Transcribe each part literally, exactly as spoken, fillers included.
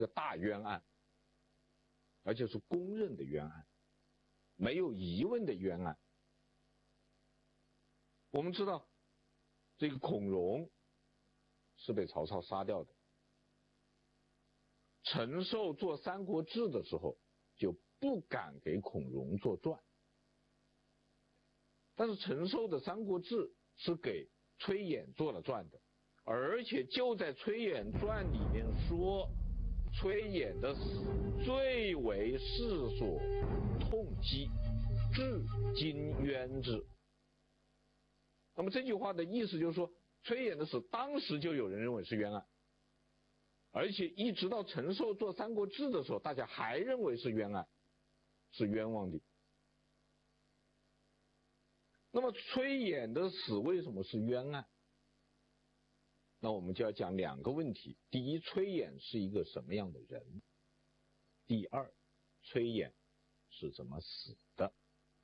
个大冤案，而且是公认的冤案，没有疑问的冤案。我们知道，这个孔融是被曹操杀掉的。陈寿做《三国志》的时候，就不敢给孔融做传。但是陈寿的《三国志》是给崔琰做了传的，而且就在崔琰传里面说，崔琰的死最为世所痛击，至今冤之。那么这句话的意思就是说，崔琰的死当时就有人认为是冤案，而且一直到陈寿做《三国志》的时候，大家还认为是冤案，是冤枉的。那么崔琰的死为什么是冤案？那我们就要讲两个问题：第一，崔琰是一个什么样的人；第二，崔琰是怎么死的。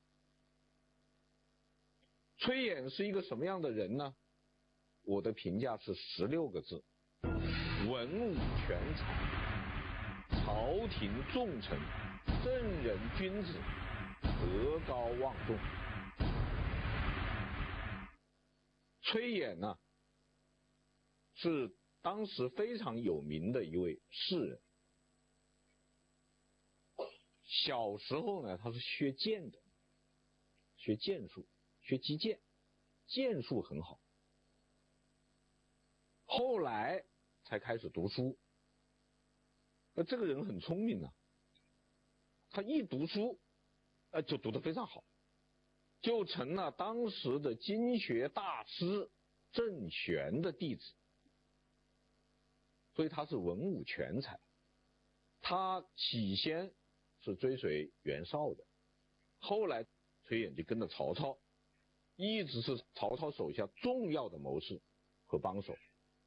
崔琰是一个什么样的人呢？我的评价是十六个字：文武全才，朝廷重臣，正人君子，德高望重。崔琰呢，是当时非常有名的一位士人。小时候呢，他是学剑的，学剑术，学击剑，剑术很好。后来才开始读书。那这个人很聪明啊，他一读书，呃，就读得非常好，就成了当时的经学大师郑玄的弟子。所以他是文武全才。他起先是追随袁绍的，后来崔琰就跟着曹操，一直是曹操手下重要的谋士和帮手。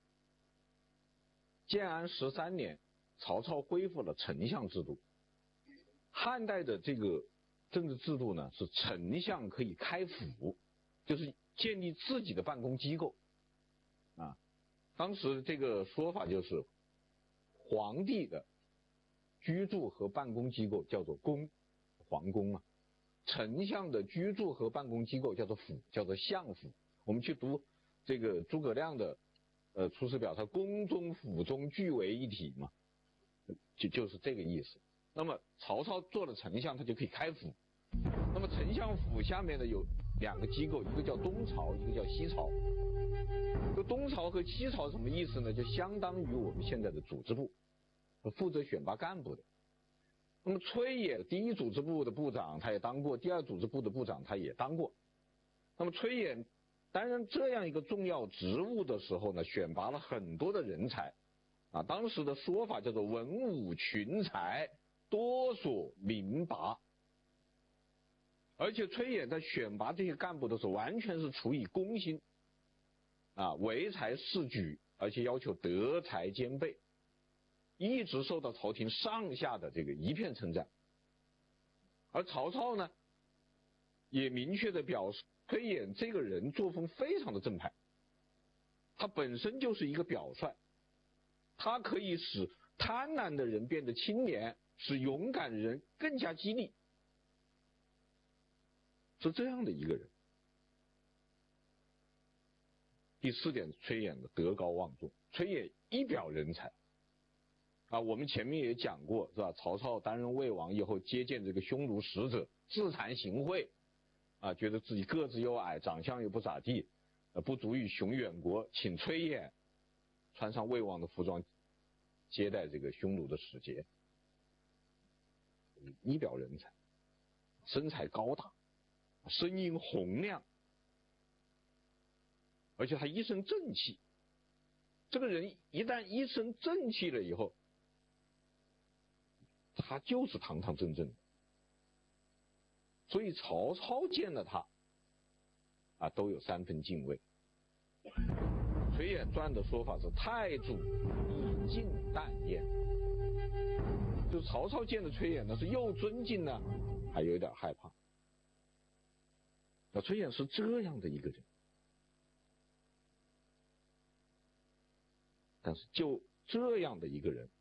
建安十三年，曹操恢复了丞相制度。汉代的这个政治制度呢，是丞相可以开府，就是建立自己的办公机构啊。当时这个说法就是，皇帝的居住和办公机构叫做宫，皇宫啊；丞相的居住和办公机构叫做府，叫做相府。我们去读这个诸葛亮的呃《出师表》，他宫中府中俱为一体嘛，就就是这个意思。那么曹操做了丞相，他就可以开府。那么丞相府下面呢有两个机构，一个叫东曹，一个叫西曹。这东曹和西曹什么意思呢？就相当于我们现在的组织部，负责选拔干部的。那么崔琰第一组织部的部长他也当过，第二组织部的部长他也当过。那么崔琰担任这样一个重要职务的时候呢，选拔了很多的人才啊，当时的说法叫做文武群才，多所名拔。而且崔琰在选拔这些干部的时候，完全是出于公心啊，唯才是举，而且要求德才兼备，一直受到朝廷上下的这个一片称赞。而曹操呢，也明确的表示，崔琰这个人作风非常的正派，他本身就是一个表率，他可以使贪婪的人变得清廉，使勇敢的人更加激励，是这样的一个人。第四点，崔琰的德高望重。崔琰一表人才啊，我们前面也讲过，是吧？曹操担任魏王以后，接见这个匈奴使者，自惭形秽啊，觉得自己个子又矮，长相又不咋地，呃，不足以雄远国，请崔琰穿上魏王的服装，接待这个匈奴的使节。一表人才，身材高大，声音洪亮，而且他一身正气。这个人一旦一身正气了以后，他就是堂堂正正的。所以曹操见了他啊，都有三分敬畏。崔琰传的说法是太祖以敬淡焉，就是曹操见了崔琰呢，是又尊敬呢，还有点害怕。那崔琰是这样的一个人，但是就这样的一个人，